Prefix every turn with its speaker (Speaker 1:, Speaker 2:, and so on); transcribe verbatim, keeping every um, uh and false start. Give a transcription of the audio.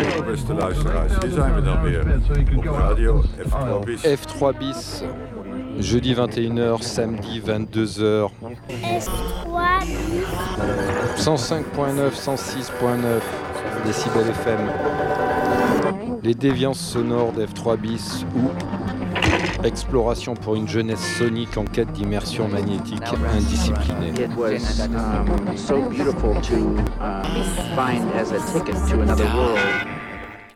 Speaker 1: beste luisteraars, hier zijn we dan weer op radio F trois bis.
Speaker 2: F trois bis, jeudi vingt et une heures, samedi vingt-deux heures.
Speaker 3: F trois bis.
Speaker 2: cent cinq point neuf, cent six point neuf décibels F M. Les déviances sonores d'F trois bis ou exploration pour une jeunesse sonique en quête d'immersion magnétique indisciplinée.
Speaker 4: It was um, so beautiful to um, find as a ticket to another world.